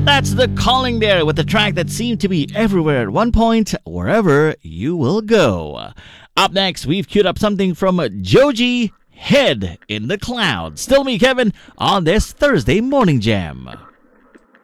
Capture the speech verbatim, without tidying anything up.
That's The Calling there with the track that seemed to be everywhere at one point, Wherever You Will Go. Up next, we've queued up something from Joji, Head in the Clouds. Still me, Kevin, on this Thursday Morning Jam.